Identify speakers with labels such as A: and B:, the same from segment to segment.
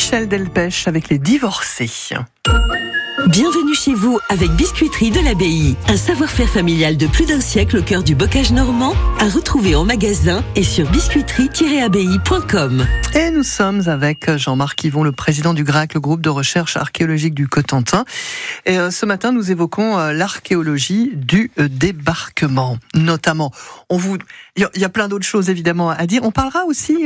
A: Michel Delpech avec les divorcés.
B: Bienvenue chez vous avec Biscuiterie de l'Abbaye. Un savoir-faire familial de plus d'un siècle au cœur du bocage normand, à retrouver en magasin et sur biscuiterie-abbaye.com.
A: Et nous sommes avec Jean-Marc Yvon, le président du GRAC, le groupe de recherche archéologique du Cotentin. Et ce matin, nous évoquons l'archéologie du débarquement, notamment. Il y a plein d'autres choses évidemment à dire. On parlera aussi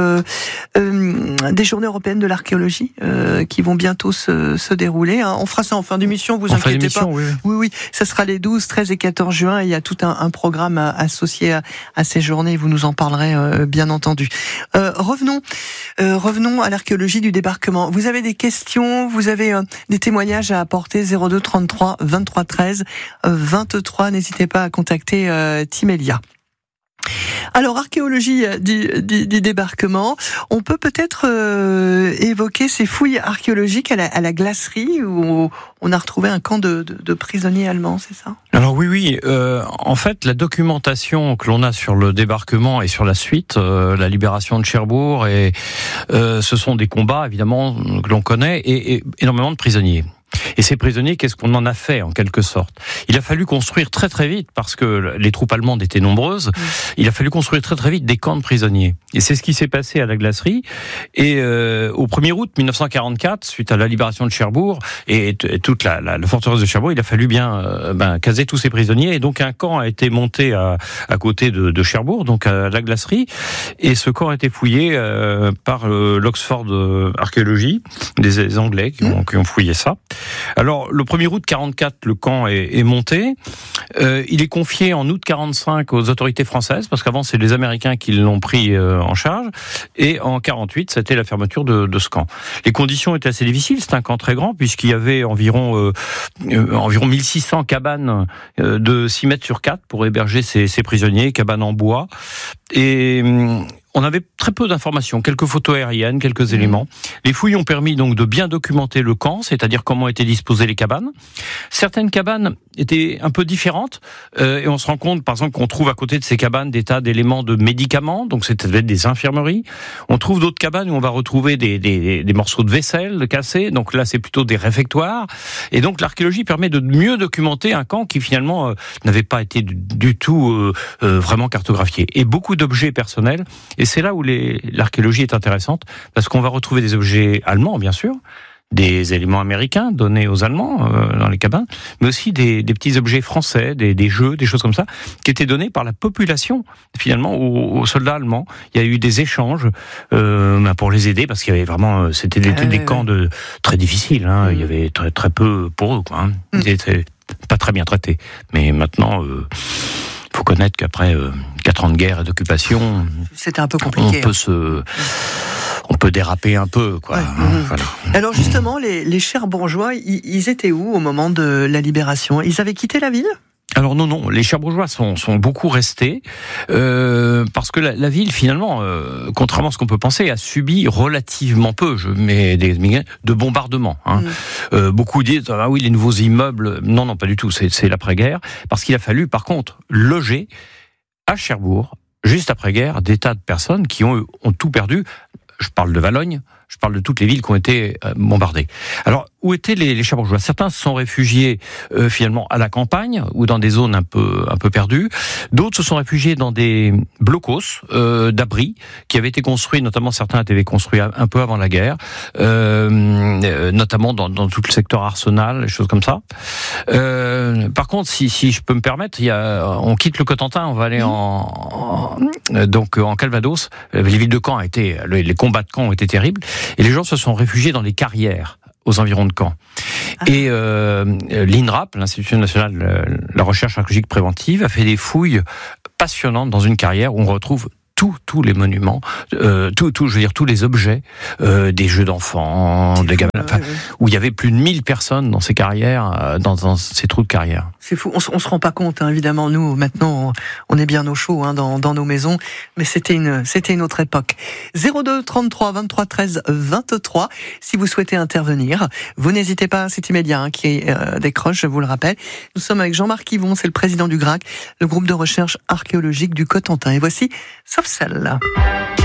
A: des journées européennes de l'archéologie qui vont bientôt se dérouler. On fera ça en fin d'émission, vous inquiétez pas. Oui, ça sera les 12, 13 et 14 juin. Il y a tout un programme associé à ces journées. Vous nous en parlerez bien entendu. Revenons à l'archéologie du débarquement. Vous avez des questions, vous avez des témoignages à apporter. 02 33 23 13 23. N'hésitez pas à contacter Timélia. Alors, archéologie du débarquement, on peut peut-être évoquer ces fouilles archéologiques à la glacerie où on a retrouvé un camp de prisonniers allemands, c'est ça ?
C: Alors oui. En fait, la documentation que l'on a sur le débarquement et sur la suite, la libération de Cherbourg, et ce sont des combats évidemment que l'on connaît et énormément de prisonniers. Et ces prisonniers, qu'est-ce qu'on en a fait en quelque sorte ? Il a fallu construire très très vite, parce que les troupes allemandes étaient nombreuses, il a fallu construire très très vite des camps de prisonniers. Et c'est ce qui s'est passé à la glacerie. Et au 1er août 1944, suite à la libération de Cherbourg et toute la forteresse de Cherbourg, il a fallu bien caser tous ces prisonniers. Et donc un camp a été monté à côté de Cherbourg, donc à la glacerie. Et ce camp a été fouillé par l'Oxford Archéologie, des Anglais qui ont fouillé ça. Alors, le 1er août 44, le camp est monté. Il est confié en août 45 aux autorités françaises, parce qu'avant, c'est les Américains qui l'ont pris en charge. Et en 48, c'était la fermeture de ce camp. Les conditions étaient assez difficiles. C'est un camp très grand, puisqu'il y avait environ 1600 cabanes de 6 mètres sur 4 pour héberger ces prisonniers, cabanes en bois. Et on avait très peu d'informations, quelques photos aériennes, quelques éléments. Les fouilles ont permis donc de bien documenter le camp, c'est-à-dire comment étaient disposées les cabanes. Certaines cabanes étaient un peu différentes, et on se rend compte, par exemple, qu'on trouve à côté de ces cabanes des tas d'éléments de médicaments, donc c'était des infirmeries. On trouve d'autres cabanes où on va retrouver des morceaux de vaisselle cassés, donc là c'est plutôt des réfectoires. Et donc l'archéologie permet de mieux documenter un camp qui finalement n'avait pas été du tout vraiment cartographié. Et beaucoup d'objets personnels. Et c'est là où l'archéologie est intéressante, parce qu'on va retrouver des objets allemands, bien sûr, des éléments américains donnés aux Allemands dans les cabanes, mais aussi des petits objets français, des jeux, des choses comme ça, qui étaient donnés par la population, finalement, aux soldats allemands. Il y a eu des échanges pour les aider, parce qu'il y avait vraiment... C'était des camps très difficiles, hein. Il y avait très, très peu pour eux, quoi, hein. Ils étaient pas très bien traités. Mais maintenant... faut connaître qu'après 4 ans de guerre et d'occupation,
A: c'était un peu compliqué.
C: On peut déraper un peu, quoi.
A: Ouais.
C: Voilà.
A: Alors justement, les Cherbourgeois, ils étaient où au moment de la libération ? Ils avaient quitté la ville ?
C: Alors non, les Cherbourgeois sont beaucoup restés, parce que la ville, finalement, contrairement à ce qu'on peut penser, a subi relativement peu, de bombardements. Hein. Beaucoup disent, ah oui, les nouveaux immeubles. Non, pas du tout, c'est l'après-guerre, parce qu'il a fallu, par contre, loger à Cherbourg, juste après-guerre, des tas de personnes qui ont tout perdu. Je parle de Valognes, je parle de toutes les villes qui ont été bombardées. Alors, où étaient les Cherbourgeois ? Certains se sont réfugiés finalement à la campagne ou dans des zones un peu perdues. D'autres se sont réfugiés dans des blocos d'abris qui avaient été construits, notamment certains étaient construits un peu avant la guerre, notamment dans tout le secteur Arsenal, des choses comme ça. Par contre, si je peux me permettre, on quitte le Cotentin, on va aller en Calvados. Les villes de Caen les combats de Caen ont été terribles, et les gens se sont réfugiés dans les carrières aux environs de Caen. Et l'INRAP, l'Institut national de la recherche archéologique préventive, a fait des fouilles passionnantes dans une carrière où on retrouve tous les monuments, tous les objets, des jeux d'enfants, des gamins, où il y avait plus de 1000 personnes dans ces carrières, dans ces trous de carrière.
A: C'est fou, on se rend pas compte, hein, évidemment, nous, maintenant, on est bien au chaud, hein, dans nos maisons, mais c'était une autre époque. 02 33 23 13 23, si vous souhaitez intervenir, vous n'hésitez pas, c'est immédiat, hein, qui décroche, je vous le rappelle. Nous sommes avec Jean-Marc Yvon, c'est le président du GRAC, le groupe de recherche archéologique du Cotentin. Et voici Sauf celle-là.